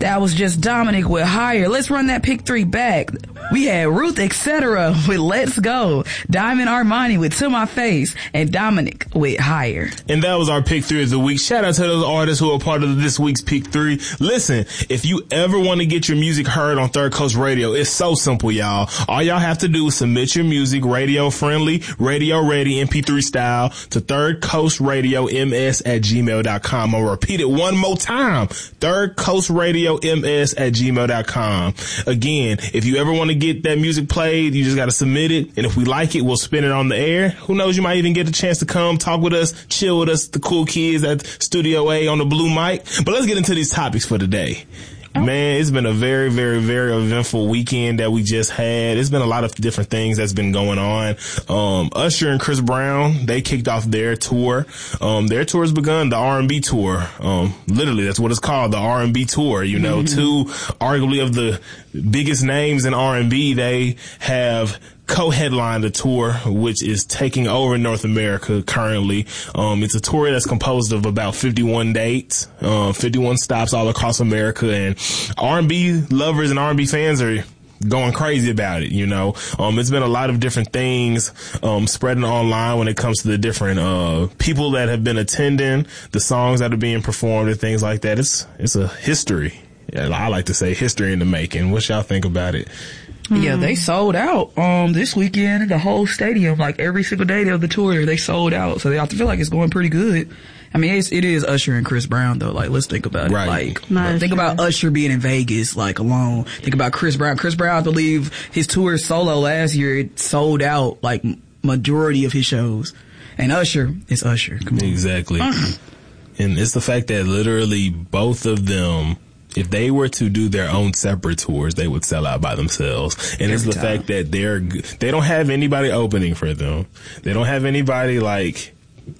That was just Dominic with Higher. Let's run that pick 3 back. We had Ruth Etc. with Let's Go, Diamond Armani with To My Face, and Dominic with Higher. And that was our pick 3 of the week. Shout out to those artists who are part of this week's pick 3. Listen, if you ever want to get your music heard on Third Coast Radio, it's so simple, y'all. All y'all have to do is submit your music radio friendly, radio ready, MP3 style to thirdcoastradiomS@gmail.com. I'll repeat it one more time. thirdcoastradiomS@gmail.com. Again, if you ever want to get that music played, you just got to submit it. And if we like it, we'll spin it on the air. Who knows, you might even get a chance to come talk with us, chill with us, the cool kids at Studio A on the blue mic. But let's get into these topics for today. Man, it's been a very, very, very eventful weekend that we just had. It's been a lot of different things that's been going on. Usher and Chris Brown, they kicked off their tour. Their tour has begun, the R&B tour. Literally, that's what it's called, the R&B tour. You know, two arguably of the biggest names in R&B, they have co-headlined the tour, which is taking over North America currently. It's a tour that's composed of about 51 dates, 51 stops all across America, and R&B lovers and R&B fans are going crazy about it, you know. It's been a lot of different things spreading online when it comes to the different people that have been attending, the songs that are being performed and things like that. It's a history. I like to say history in the making. What y'all think about it? Yeah, they sold out this weekend, the whole stadium, like every single day of the tour, they sold out. So I feel like it's going pretty good. I mean, it is Usher and Chris Brown though. Like, let's think about it. Right. Like, think about Usher being in Vegas, like, alone. Think about Chris Brown. Chris Brown, I believe his tour solo last year, it sold out like majority of his shows. And Usher is Usher. Come on. Exactly. And it's the fact that literally both of them, if they were to do their own separate tours, they would sell out by themselves. And it's the fact that they don't have anybody opening for them. They don't have anybody like,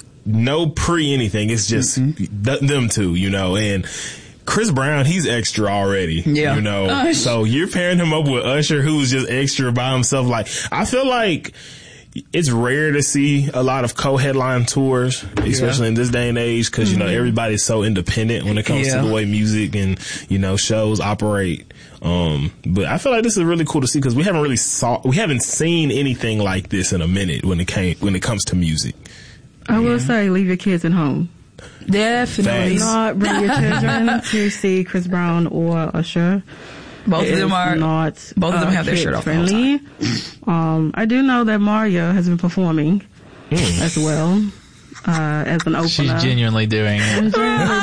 no pre-anything. It's just them two, you know. And Chris Brown, he's extra already, you know. So you're pairing him up with Usher, who's just extra by himself. Like, I feel like it's rare to see a lot of co-headline tours, especially in this day and age, because, you know, everybody's so independent when it comes to the way music and, you know, shows operate. But I feel like this is really cool to see because we haven't seen anything like this in a minute when it comes to music. I will say, leave your kids at home. Definitely. Do not bring your children to see Chris Brown or Usher. Both of them have their shirt off friendly. I do know that Maria has been performing as well as an opener. She's genuinely doing it.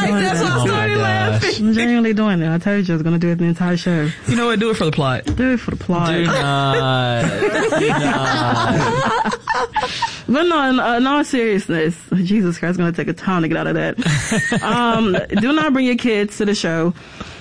I'm genuinely doing it. I told you I was going to do it the entire show. You know what? Do it for the plot. Do it for the plot. Do not. But no, in all seriousness, Jesus Christ, it's going to take a time to get out of that. Do not bring your kids to the show.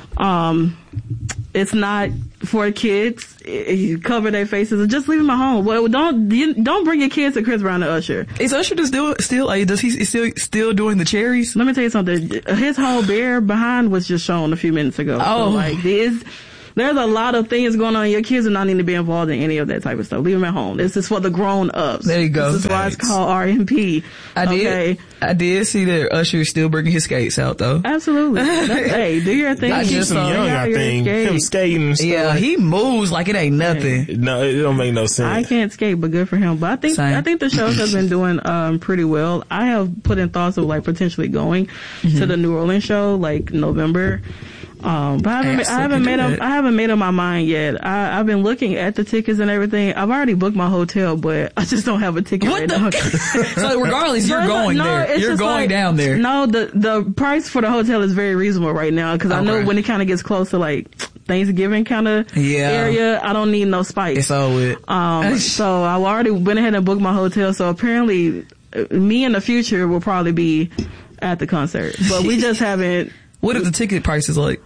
It's not for kids. You cover their faces and just leave them at home. Well, don't bring your kids to Chris Brown and Usher. Is Usher does he still doing the cherries? Let me tell you something. His whole bare behind was just shown a few minutes ago. Oh, so, like, there's a lot of things going on. Your kids do not need to be involved in any of that type of stuff. Leave them at home. This is for the grown-ups. There you go. This is why it's called RMP. I did see that Usher is still bringing his skates out, though. Absolutely. Hey, do your thing. Not just some young, I think. Him skating and stuff. Yeah, he moves like it ain't nothing. Hey. No, it don't make no sense. I can't skate, but good for him. But I think the shows have been doing pretty well. I have put in thoughts of like potentially going to the New Orleans show, like November. But I haven't made up my mind yet. I've been looking at the tickets and everything. I've already booked my hotel, but I just don't have a ticket right now. So regardless, you're going there. You're going down there. No, the price for the hotel is very reasonable right now because I know when it kind of gets close to like Thanksgiving kind of area, I don't need no spikes. It's all with. So I've already went ahead and booked my hotel. So apparently, me in the future will probably be at the concert, but we just haven't. What are the ticket prices like?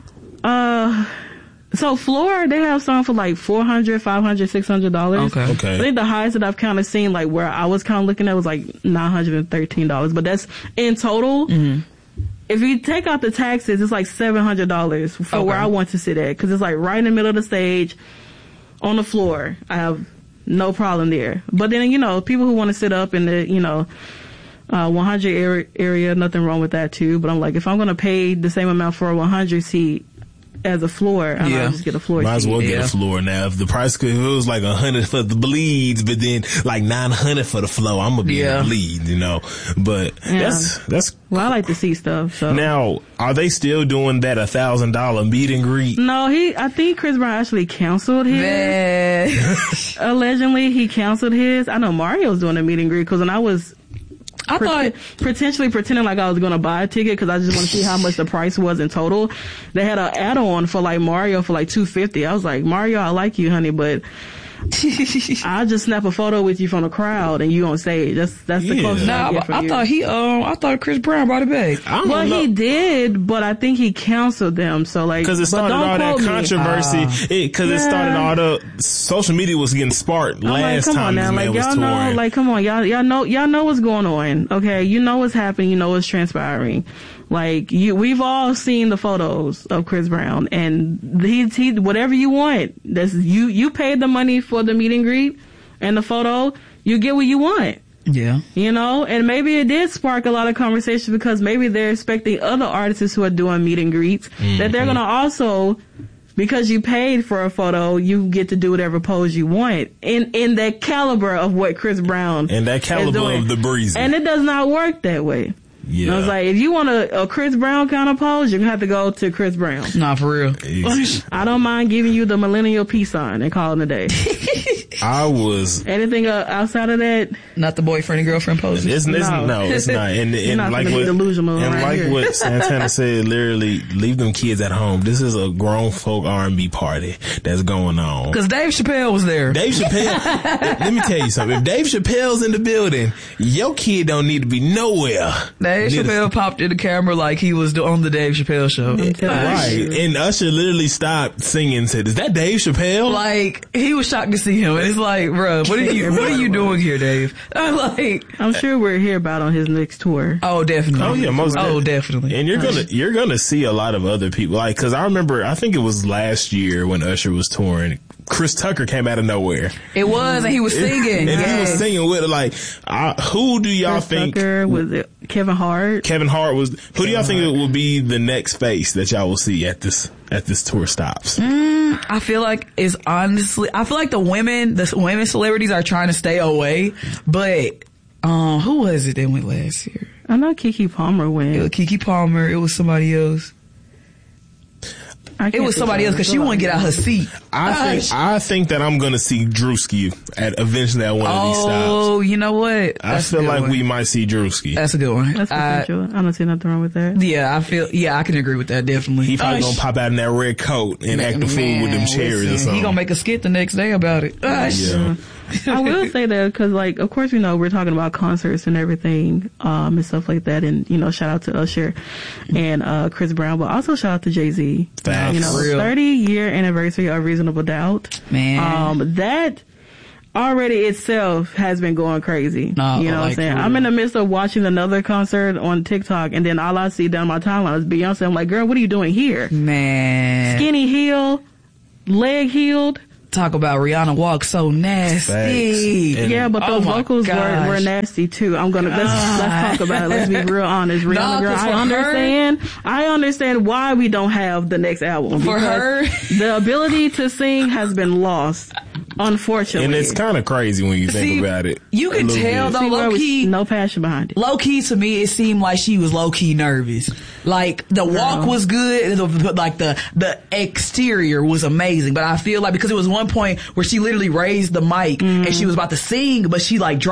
So Floor, they have some for like $400, $500, $600. Okay. I think the highest that I've kind of seen, like where I was kind of looking at, was like $913. But that's in total. If you take out the taxes, it's like $700 for where I want to sit at, because it's like right in the middle of the stage on the floor. I have no problem there. But then, you know, people who want to sit up in the, you know, 100 area, nothing wrong with that too. But I'm like, if I'm going to pay the same amount for a 100 seat, as a floor. I might just get a floor Might as well seat. get a floor now. If the price could, if it was like $100 for the bleeds, but then like $900 for the floor, I'm gonna be in the bleed, you know. But that's. Well, I like to see stuff. So Now, are they still doing that $1,000 meet and greet? no, I think Chris Brown actually canceled his. Man. Allegedly, he canceled his. I know Mario's doing a meet and greet because when I was. I thought potentially pretending like I was going to buy a ticket because I just want to see how much the price was in total. They had an add-on for like Mario for like $250. I was like, Mario, I like you, honey, but I'll just snap a photo with you from the crowd and you on stage. That's the closest I get from you. I thought Chris Brown brought it back. Well, he did, but I think he canceled them. So like, because it started all that controversy. Because it started all the social media was getting sparked last time this man was touring. Like, come on, y'all know what's going on. Okay, you know what's happening. You know what's transpiring. Like we've all seen the photos of Chris Brown, and he whatever you want. That's you paid the money for the meet and greet and the photo. You get what you want. Yeah. You know, and maybe it did spark a lot of conversation because maybe they're expecting other artists who are doing meet and greets that they're gonna also, because you paid for a photo, you get to do whatever pose you want in that caliber of what Chris Brown and that caliber of the breezy. And it does not work that way. Yeah. And I was like, if you want a Chris Brown kind of pose, you're going to have to go to Chris Brown. Nah, for real. I don't mind giving you the millennial peace sign and calling it a day. Anything outside of that? Not the boyfriend and girlfriend poses. It's not. And not like what Santana said, literally, leave them kids at home. This is a grown folk R&B party that's going on. Because Dave Chappelle was there. Dave Chappelle, let me tell you something. If Dave Chappelle's in the building, your kid don't need to be nowhere. Dave Chappelle popped in the camera like he was on the Dave Chappelle show. Right. And Usher literally stopped singing and said, is that Dave Chappelle? Like, he was shocked to see him. And it's like, bro, what are you doing here, Dave? I'm sure we'll hear about on his next tour. Oh, definitely. Oh, yeah, most definitely. Oh, definitely. And you're gonna see a lot of other people. Like, cause I remember, I think it was last year when Usher was touring, Chris Tucker came out of nowhere. It was, and he was singing. He was singing with it. Like, who do y'all Chris think? Tucker, was it Kevin Hart? Kevin Hart was. Who do y'all think it will be the next face that y'all will see at this tour stops? I feel like the women celebrities are trying to stay away. But who was it that went last year? I know Keke Palmer went. It was Keke Palmer. It was somebody else. It was somebody else because she wouldn't get out her seat. I think that I'm gonna see Drewski eventually at one of these stops. Oh, you know what? I feel like we might see Drewski. That's a good one. That's potential. I don't see nothing wrong with that. Yeah, I can agree with that, definitely. He probably gonna pop out in that red coat and act the fool with them cherries or something. He gonna make a skit the next day about it. Yeah. I will say that because, like, of course, we're talking about concerts and everything, and stuff like that. And, shout out to Usher and, Chris Brown, but also shout out to Jay-Z. Facts. 30-year anniversary of Reasonable Doubt. Man. That already itself has been going crazy. You know what I'm saying? I'm in the midst of watching another concert on TikTok, and then all I see down my timeline is Beyonce. I'm like, girl, what are you doing here? Man. Skinny heel, leg healed. Talk about Rihanna walk so nasty. Yeah, but those vocals were nasty too. Let's talk about it. Let's be real honest. Rihanna, girl, I understand why we don't have the next album. For her, the ability to sing has been lost, unfortunately. And it's kind of crazy when you think about it. You can tell though, low key, no passion behind it. Low key to me, it seemed like she was low key nervous. Like the walk was good, like the exterior was amazing. But I feel like because it was one point where she literally raised the mic and she was about to sing, but she like dropped